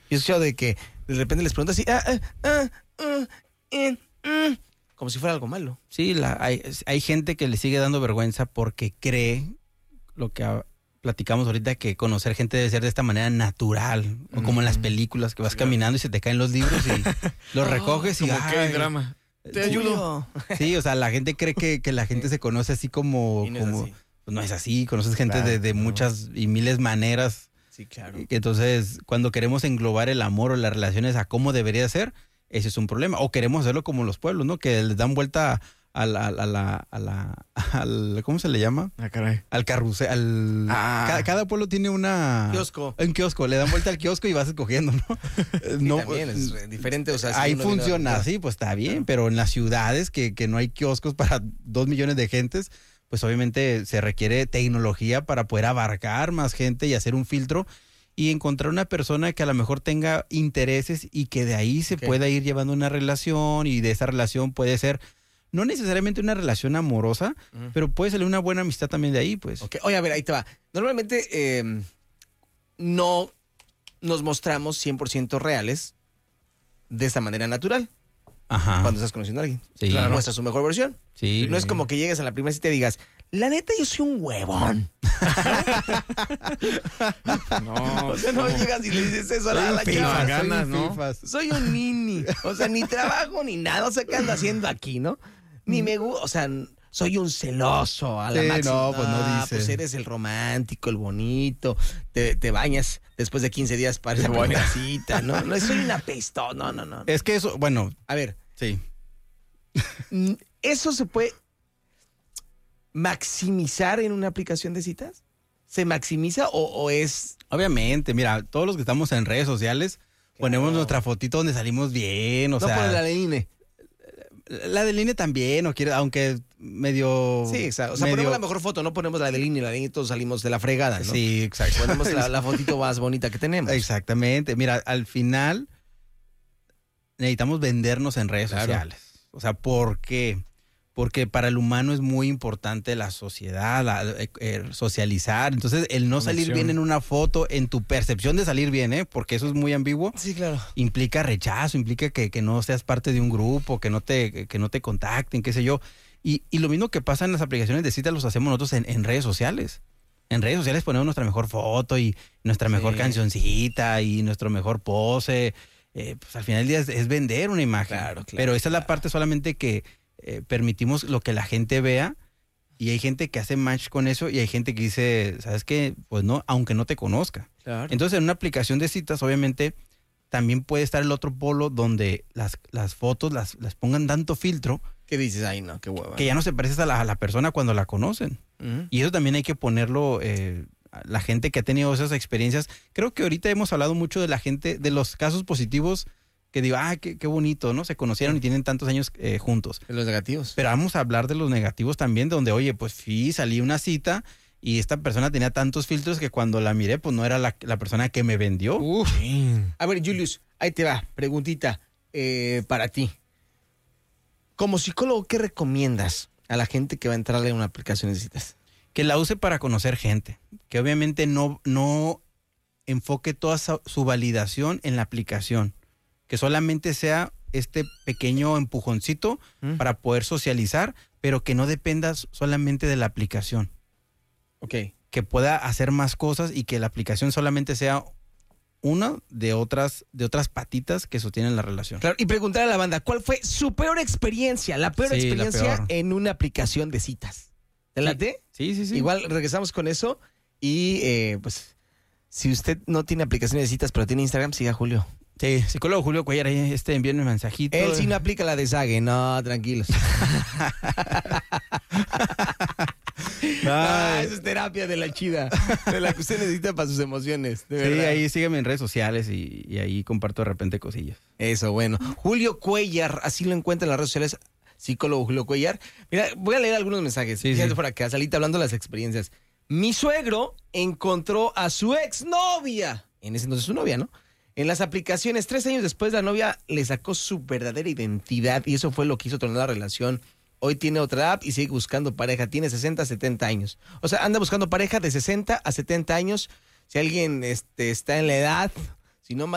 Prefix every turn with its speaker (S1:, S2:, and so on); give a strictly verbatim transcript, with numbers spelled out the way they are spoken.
S1: he escuchado de que de repente les preguntas así, ah, ah, ah, ah, eh, mm, como si fuera algo malo.
S2: Sí, la, hay, hay gente que le sigue dando vergüenza porque cree lo que a, platicamos ahorita, que conocer gente debe ser de esta manera natural, mm. o como en las películas, que vas sí, caminando y se te caen los libros y los recoges
S3: oh,
S2: y...
S3: Como que hay drama.
S1: Te ayudo.
S2: Sí, o sea, la gente cree que, que la gente se conoce así como...
S1: Y no
S2: como
S1: es así.
S2: Pues no es así, conoces gente
S1: Claro,
S2: de, de
S1: no.
S2: muchas y miles maneras.
S1: Sí, claro.
S2: Entonces, cuando queremos englobar el amor o las relaciones a cómo debería ser, ese es un problema. O queremos hacerlo como los pueblos, ¿no? Que les dan vuelta a la... A la, a la, a la al, ¿cómo se le llama?
S3: Ah, caray.
S2: Al carrusel. Al,
S3: Ah.
S2: cada, cada pueblo tiene una...
S1: Kiosco.
S2: Un kiosco. Le dan vuelta al kiosco y vas escogiendo, ¿no?
S1: Sí,
S2: no
S1: también es diferente. O sea, si
S2: ahí
S1: uno viene
S2: funciona
S1: a-
S2: así, pues está bien.
S1: Claro.
S2: Pero en las ciudades que, que no hay kioscos para dos millones de gentes, pues obviamente se requiere tecnología para poder abarcar más gente y hacer un filtro y encontrar una persona que a lo mejor tenga intereses y que de ahí se
S1: Okay.
S2: pueda ir llevando una relación, y de esa relación puede ser no necesariamente una relación amorosa,
S1: Ujú.
S2: pero puede salir una buena amistad también de ahí, pues.
S1: Ok, oye, a ver, ahí te va. Normalmente eh, no nos mostramos cien por ciento reales de esa manera natural
S2: Ajá.
S1: cuando estás conociendo a alguien.
S2: Sí.
S1: Claro. Muestras su mejor versión.
S2: Sí.
S1: No es como que llegues a la primera cita y digas, la neta, yo soy un huevón.
S3: No,
S1: O sea, no llegas y le dices eso a la, a la
S2: Soy un
S1: chava.
S2: fifas,
S3: ganas,
S2: soy un
S3: ¿no?
S2: fifas.
S1: Soy un nini. O sea, ni trabajo ni nada. O sea, ¿qué ando haciendo aquí, no? Ni me gusta. O sea, n- soy un celoso a la
S2: Sí,
S1: máxima.
S2: no, pues no
S1: Ah,
S2: dice.
S1: Pues eres el romántico, el bonito. Te, te bañas después de quince días para esa
S3: Te bañas.
S1: primera cita, ¿no? No, soy una pesto. No, no, no.
S2: Es que eso, bueno,
S1: A ver,
S2: sí.
S1: mm, ¿eso se puede maximizar en una aplicación de citas? ¿Se maximiza o, o es...?
S2: Obviamente, mira, todos los que estamos en redes sociales ponemos nuestra fotito donde salimos bien, o
S1: no
S2: sea,
S1: pones la de I N E.
S2: la del I N E también, o quiere, aunque medio...
S1: Sí, exacto. O sea,
S2: medio-
S1: ponemos la mejor foto, no ponemos la del I N E. La del I N E todos salimos de la fregada, ¿no?
S2: Sí, exacto.
S1: Ponemos la, la fotito más bonita que tenemos.
S2: Exactamente. Mira, al final necesitamos vendernos en redes
S1: Claro.
S2: sociales. O sea, ¿por qué? Porque para el humano es muy importante la sociedad, la, eh, eh, socializar. Entonces, el no salir
S3: Conexión.
S2: bien en una foto, en tu percepción de salir bien, ¿eh? Porque eso es muy ambiguo,
S1: Sí, claro.
S2: implica rechazo, implica que, que no seas parte de un grupo, que no te, que no te contacten, qué sé yo. Y, y lo mismo que pasa en las aplicaciones de citas los hacemos nosotros en, en redes sociales. En redes sociales ponemos nuestra mejor foto y nuestra mejor
S1: Sí.
S2: cancioncita y nuestro mejor pose. Eh, pues al final del día es, es vender una imagen.
S1: Claro, claro,
S2: Pero esa es la
S1: claro.
S2: parte solamente que eh, permitimos lo que la gente vea, y hay gente que hace match con eso y hay gente que dice, ¿sabes qué? Pues no, aunque no te conozca.
S1: Claro.
S2: Entonces, en una aplicación de citas, obviamente, también puede estar el otro polo donde las, las fotos las, las pongan tanto filtro
S1: ¿Qué dices? Ay, no, qué hueva.
S2: que ya no se parece a la, a la persona cuando la conocen.
S1: Ujú.
S2: Y eso también hay que ponerlo, eh, a la gente que ha tenido esas experiencias. Creo que ahorita hemos hablado mucho de la gente, de los casos positivos, que digo, ah, qué, qué bonito, ¿no? Se conocieron y tienen tantos años eh, juntos.
S1: De los negativos.
S2: Pero vamos a hablar de los negativos también, donde, oye, pues fui, salí a una cita y esta persona tenía tantos filtros que cuando la miré, pues no era la, la persona que me vendió.
S3: Uf.
S1: A ver, Julius, ahí te va. Preguntita eh, para ti. Como psicólogo, ¿qué recomiendas a la gente que va a entrarle a una aplicación de citas?
S2: Que la use para conocer gente, que obviamente no, no enfoque toda su, su validación en la aplicación, que solamente sea este pequeño empujoncito
S1: ¿Mm?
S2: para poder socializar, pero que no dependa solamente de la aplicación,
S1: Ok.
S2: que pueda hacer más cosas y que la aplicación solamente sea una de otras, de otras patitas que sostienen la relación.
S1: Claro, y preguntar a la banda, ¿cuál fue su peor experiencia? La peor
S2: Sí, la
S1: experiencia
S2: peor.
S1: en una aplicación de citas. ¿Te late?
S2: Sí, sí, sí.
S1: Igual regresamos con eso y eh, pues si usted no tiene aplicaciones de citas pero tiene Instagram, siga a Julio.
S2: Sí, psicólogo Julio Cuellar, ahí este envíenme un mensajito.
S1: Él sí no aplica la de Zague, no, tranquilos. Ah, esa es terapia de la chida, de la que usted necesita para sus emociones, de
S2: Sí,
S1: verdad.
S2: ahí sígueme en redes sociales y, y ahí comparto de repente cosillas.
S1: Eso, bueno. Julio Cuellar, así lo encuentra en las redes sociales, psicólogo Julio Cuellar. Mira, voy a leer algunos mensajes.
S2: Sí,
S1: Fíjate
S2: sí.
S1: por acá, Salita, hablando de las experiencias. Mi suegro encontró a su exnovia, en ese entonces su novia, ¿no? En las aplicaciones, tres años después la novia le sacó su verdadera identidad y eso fue lo que hizo tornar la relación. Hoy tiene otra app y sigue buscando pareja. Tiene sesenta, setenta años. O sea, anda buscando pareja de sesenta a setenta años. Si alguien este, está en la edad, si no